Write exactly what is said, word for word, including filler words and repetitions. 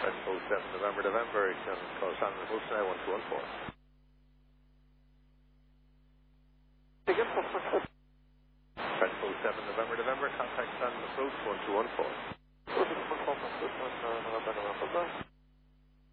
Echo seven November, November, you can call San Moose now, one two one four. Again, four four four. Echo seven November, November, contact San Moose, one two one four. one two one four, November, November.